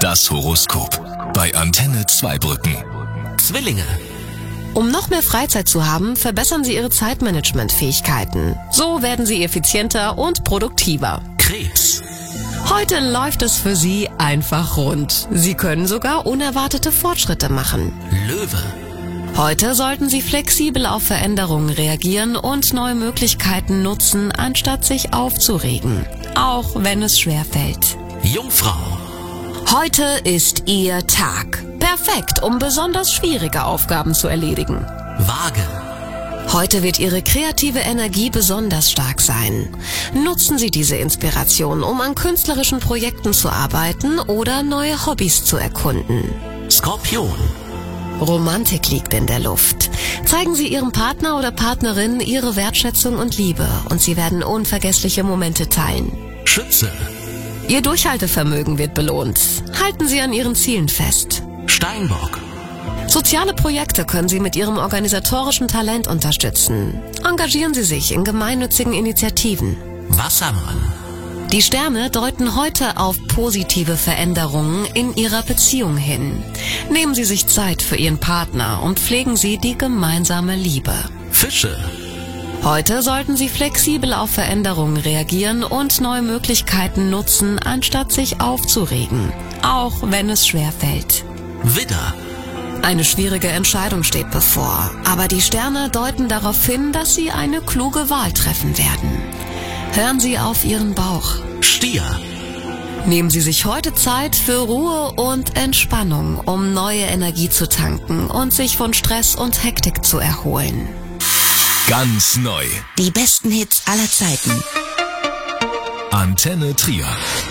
Das Horoskop bei Antenne Zweibrücken. Zwillinge. Um noch mehr Freizeit zu haben, verbessern Sie Ihre Zeitmanagementfähigkeiten. So werden Sie effizienter und produktiver. Krebs. Heute läuft es für Sie einfach rund. Sie können sogar unerwartete Fortschritte machen. Löwe. Heute sollten Sie flexibel auf Veränderungen reagieren und neue Möglichkeiten nutzen, anstatt sich aufzuregen. Auch wenn es schwerfällt. Jungfrau. Heute ist Ihr Tag. Perfekt, um besonders schwierige Aufgaben zu erledigen. Waage. Heute wird Ihre kreative Energie besonders stark sein. Nutzen Sie diese Inspiration, um an künstlerischen Projekten zu arbeiten oder neue Hobbys zu erkunden. Skorpion. Romantik liegt in der Luft. Zeigen Sie Ihrem Partner oder Partnerin Ihre Wertschätzung und Liebe und Sie werden unvergessliche Momente teilen. Schütze. Ihr Durchhaltevermögen wird belohnt. Halten Sie an Ihren Zielen fest. Steinbock. Soziale Projekte können Sie mit Ihrem organisatorischen Talent unterstützen. Engagieren Sie sich in gemeinnützigen Initiativen. Wassermann. Die Sterne deuten heute auf positive Veränderungen in Ihrer Beziehung hin. Nehmen Sie sich Zeit für Ihren Partner und pflegen Sie die gemeinsame Liebe. Fische. Heute sollten Sie flexibel auf Veränderungen reagieren und neue Möglichkeiten nutzen, anstatt sich aufzuregen. Auch wenn es schwerfällt. Widder. Eine schwierige Entscheidung steht bevor, aber die Sterne deuten darauf hin, dass Sie eine kluge Wahl treffen werden. Hören Sie auf Ihren Bauch. Stier. Nehmen Sie sich heute Zeit für Ruhe und Entspannung, um neue Energie zu tanken und sich von Stress und Hektik zu erholen. Ganz neu. Die besten Hits aller Zeiten. Antenne Trier.